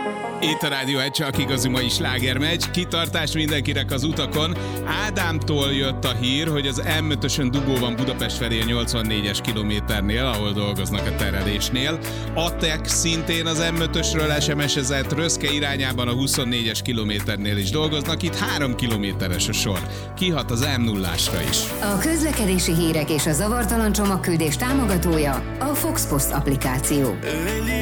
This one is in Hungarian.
Itt a Rádió 1, csak igazi mai slágermegy. Kitartás mindenkinek az utakon. Ádámtól jött a hír, hogy az M5-ösön dugó van Budapest felé a 84-es kilométernél, ahol dolgoznak a terelésnél. Atek szintén az M5-ösről SMS-ezett, Röszke irányában a 24-es kilométernél is dolgoznak. Itt 3 kilométeres a sor. Kihat az M0-ásra is. A közlekedési hírek és a zavartalan csomagküldés támogatója a Fox Post applikáció.